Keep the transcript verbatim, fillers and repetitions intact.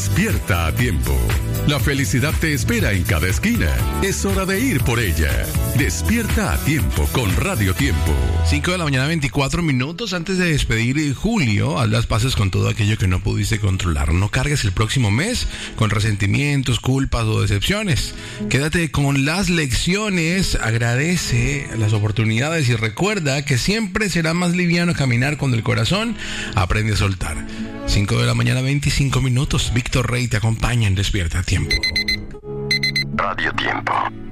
Despierta a tiempo. La felicidad te espera en cada esquina. Es hora de ir por ella. Despierta a tiempo con Radio Tiempo. cinco de la mañana, veinticuatro minutos. Antes de despedir julio, haz las paces con todo aquello que no pudiste controlar. No cargues el próximo mes con resentimientos, culpas o decepciones. Quédate con las lecciones, agradece las oportunidades y recuerda que siempre será más liviano caminar cuando el corazón aprende a soltar. cinco de la mañana, veinticinco minutos. Víctor Rey te acompaña en Despierta a Tiempo. Radio Tiempo.